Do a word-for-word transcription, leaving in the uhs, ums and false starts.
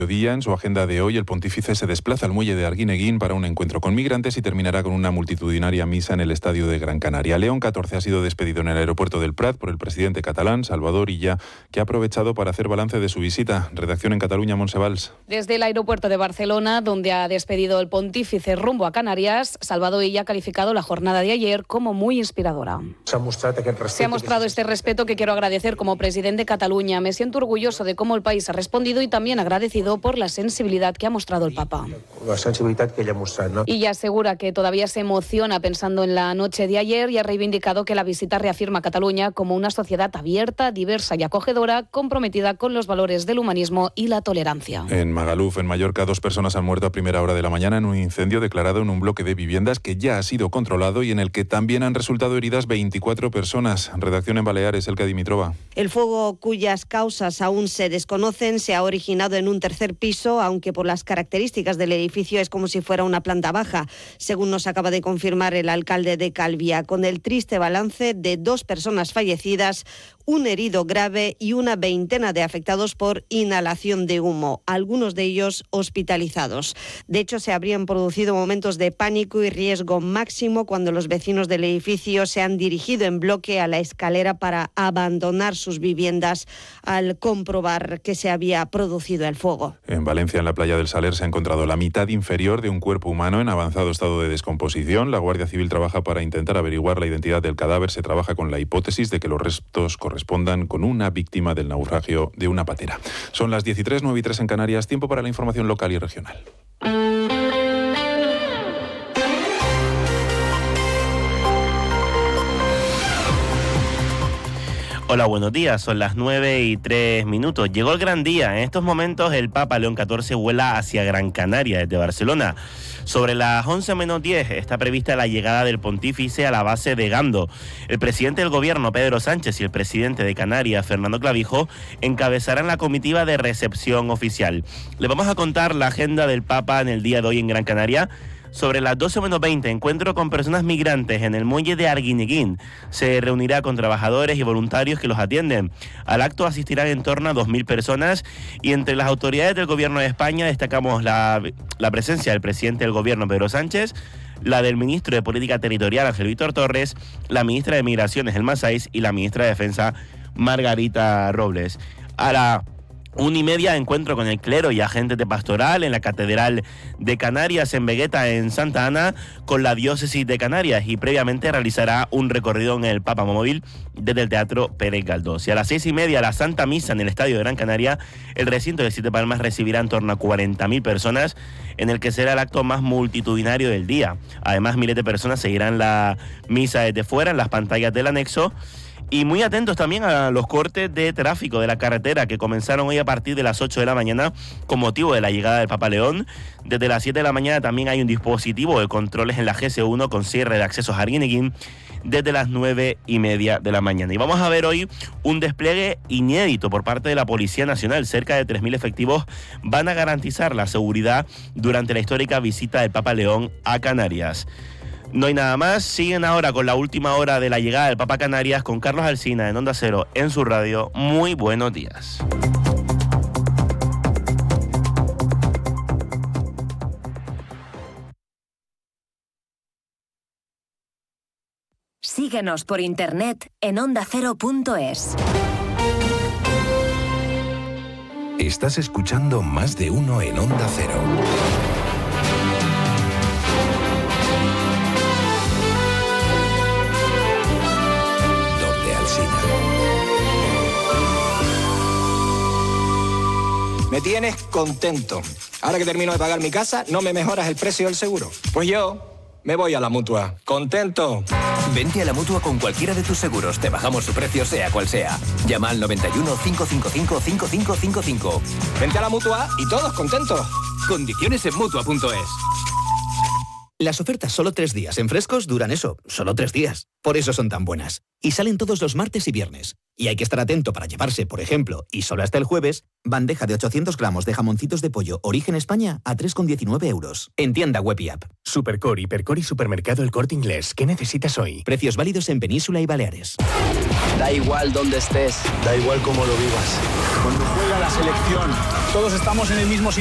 Día, en su agenda de hoy, el pontífice se desplaza al muelle de Arguineguín para un encuentro con migrantes y terminará con una multitudinaria misa en el estadio de Gran Canaria. León catorce ha sido despedido en el aeropuerto del Prat por el presidente catalán, Salvador Illa, que ha aprovechado para hacer balance de su visita. Redacción en Cataluña, Montse Valls. Desde el aeropuerto de Barcelona, donde ha despedido el pontífice rumbo a Canarias, Salvador Illa ha calificado la jornada de ayer como muy inspiradora. Se ha mostrado, Se ha mostrado este respeto que quiero agradecer como presidente de Cataluña. Me siento orgulloso de cómo el país ha respondido y también agradecido por la sensibilidad que ha mostrado el Papa. La sensibilidad que ella ha mostrado, ¿no? Y asegura que todavía se emociona pensando en la noche de ayer y ha reivindicado que la visita reafirma a Cataluña como una sociedad abierta, diversa y acogedora, comprometida con los valores del humanismo y la tolerancia. En Magaluf, en Mallorca, dos personas han muerto a primera hora de la mañana en un incendio declarado en un bloque de viviendas que ya ha sido controlado y en el que también han resultado heridas veinticuatro personas. Redacción en Baleares, Elka Dimitrova. El fuego, cuyas causas aún se desconocen, se ha originado en un tercer piso, aunque por las características del edificio es como si fuera una planta baja, según nos acaba de confirmar el alcalde de Calviá, con el triste balance de dos personas fallecidas, un herido grave y una veintena de afectados por inhalación de humo, algunos de ellos hospitalizados. De hecho, se habrían producido momentos de pánico y riesgo máximo cuando los vecinos del edificio se han dirigido en bloque a la escalera para abandonar sus viviendas al comprobar que se había producido el fuego. En Valencia, en la playa del Saler, se ha encontrado la mitad inferior de un cuerpo humano en avanzado estado de descomposición. La Guardia Civil trabaja para intentar averiguar la identidad del cadáver. Se trabaja con la hipótesis de que los restos correspondan con una víctima del naufragio de una patera. Son las diez y tres, nueve y tres en Canarias. Tiempo para la información local y regional. Hola, buenos días. Son las nueve y tres minutos. Llegó el gran día. En estos momentos el Papa León catorce vuela hacia Gran Canaria desde Barcelona. Sobre las once menos diez está prevista la llegada del pontífice a la base de Gando. El presidente del gobierno, Pedro Sánchez, y el presidente de Canarias, Fernando Clavijo, encabezarán la comitiva de recepción oficial. Les vamos a contar la agenda del Papa en el día de hoy en Gran Canaria. Sobre las doce menos veinte, encuentro con personas migrantes en el muelle de Arguineguín. Se reunirá con trabajadores y voluntarios que los atienden. Al acto asistirán en torno a dos mil personas y entre las autoridades del gobierno de España destacamos la, la presencia del presidente del gobierno, Pedro Sánchez, la del ministro de Política Territorial, Ángel Víctor Torres, la ministra de Migraciones, Elma Saiz, y la ministra de Defensa, Margarita Robles. A la Una y media, encuentro con el clero y agentes de pastoral en la Catedral de Canarias, en Vegueta, en Santa Ana, con la Diócesis de Canarias, y previamente realizará un recorrido en el Papa Móvil desde el Teatro Pérez Galdós. Y a las seis y media, la Santa Misa en el Estadio de Gran Canaria. El recinto de Siete Palmas recibirá en torno a cuarenta mil personas, en el que será el acto más multitudinario del día. Además, miles de personas seguirán la misa desde fuera en las pantallas del anexo. Y muy atentos también a los cortes de tráfico de la carretera que comenzaron hoy a partir de las ocho de la mañana con motivo de la llegada del Papa León. Desde las siete de la mañana también hay un dispositivo de controles en la G C uno con cierre de accesos a Arguineguín desde las nueve y media de la mañana. Y vamos a ver hoy un despliegue inédito por parte de la Policía Nacional. Cerca de tres mil efectivos van a garantizar la seguridad durante la histórica visita del Papa León a Canarias. No hay nada más. Siguen ahora con la última hora de la llegada del Papa a Canarias con Carlos Alsina en Onda Cero en su radio. Muy buenos días. Síguenos por internet en onda cero punto es. Estás escuchando Más de Uno en Onda Cero. Me tienes contento. Ahora que termino de pagar mi casa, ¿no me mejoras el precio del seguro? Pues yo me voy a la Mutua. ¡Contento! Vente a la Mutua con cualquiera de tus seguros. Te bajamos su precio, sea cual sea. Llama al noventa y uno, cinco cinco cinco, cinco cinco cinco cinco. Vente a la Mutua y todos contentos. Condiciones en Mutua punto es. Las ofertas solo tres días en Frescos duran eso, solo tres días. Por eso son tan buenas. Y salen todos los martes y viernes. Y hay que estar atento para llevarse, por ejemplo, y solo hasta el jueves, bandeja de ochocientos gramos de jamoncitos de pollo Origen España a tres con diecinueve euros. En tienda web y app. Supercore, Hipercore y Supermercado El Corte Inglés. ¿Qué necesitas hoy? Precios válidos en Península y Baleares. Da igual dónde estés, da igual cómo lo vivas. Cuando juega la selección, todos estamos en el mismo sitio.